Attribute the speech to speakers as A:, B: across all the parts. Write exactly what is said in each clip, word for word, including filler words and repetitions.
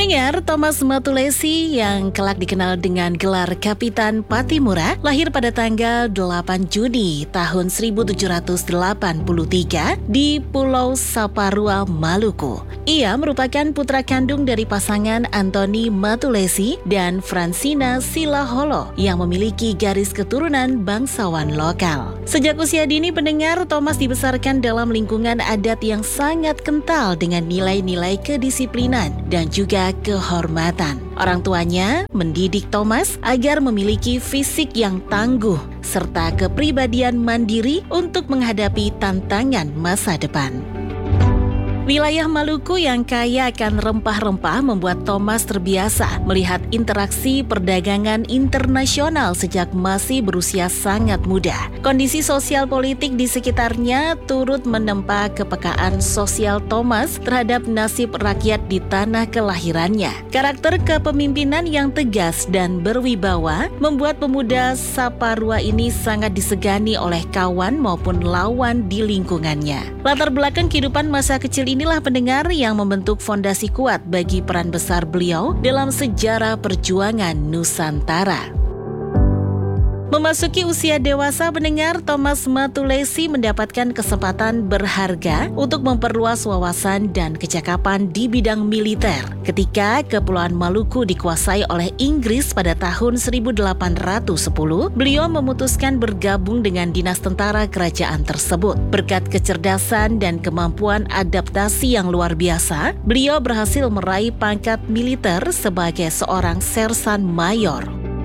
A: Pendengar, Thomas Matulesi yang kelak dikenal dengan gelar Kapitan Patimura lahir pada tanggal delapan Juni tahun seribu tujuh ratus delapan puluh tiga di Pulau Saparua, Maluku. Ia merupakan putra kandung dari pasangan Antoni Matulesi dan Francina Silaholo yang memiliki garis keturunan bangsawan lokal. Sejak usia dini, pendengar, Thomas dibesarkan dalam lingkungan adat yang sangat kental dengan nilai-nilai kedisiplinan dan juga kehormatan. Orang tuanya mendidik Thomas agar memiliki fisik yang tangguh serta kepribadian mandiri untuk menghadapi tantangan masa depan. Wilayah Maluku yang kaya akan rempah-rempah membuat Thomas terbiasa melihat interaksi perdagangan internasional sejak masih berusia sangat muda. Kondisi sosial politik di sekitarnya turut menempa kepekaan sosial Thomas terhadap nasib rakyat di tanah kelahirannya. Karakter kepemimpinan yang tegas dan berwibawa membuat pemuda Saparua ini sangat disegani oleh kawan maupun lawan di lingkungannya. Latar belakang kehidupan masa kecil ini Inilah pendengar yang membentuk fondasi kuat bagi peran besar beliau dalam sejarah perjuangan Nusantara. Memasuki usia dewasa, pendengar, Thomas Matulesi mendapatkan kesempatan berharga untuk memperluas wawasan dan kecakapan di bidang militer. Ketika Kepulauan Maluku dikuasai oleh Inggris pada tahun seribu delapan ratus sepuluh, beliau memutuskan bergabung dengan dinas tentara kerajaan tersebut. Berkat kecerdasan dan kemampuan adaptasi yang luar biasa, beliau berhasil meraih pangkat militer sebagai seorang sersan mayor.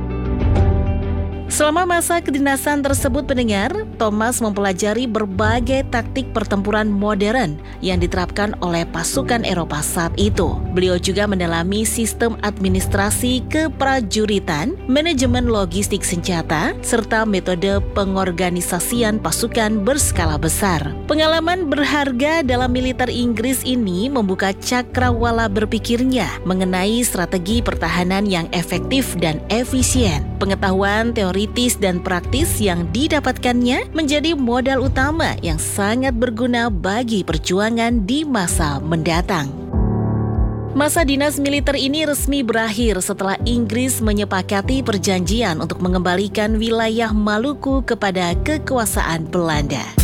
A: Selama masa kedinasan tersebut, pendengar, Thomas mempelajari berbagai taktik pertempuran modern yang diterapkan oleh pasukan Eropa saat itu. Beliau juga mendalami sistem administrasi keprajuritan, manajemen logistik senjata, serta metode pengorganisasian pasukan berskala besar. Pengalaman berharga dalam militer Inggris ini membuka cakrawala berpikirnya mengenai strategi pertahanan yang efektif dan efisien. Pengetahuan teoritis dan praktis yang didapatkannya menjadi modal utama yang sangat berguna bagi perjuangan di masa mendatang. Masa dinas militer ini resmi berakhir setelah Inggris menyepakati perjanjian untuk mengembalikan wilayah Maluku kepada kekuasaan Belanda.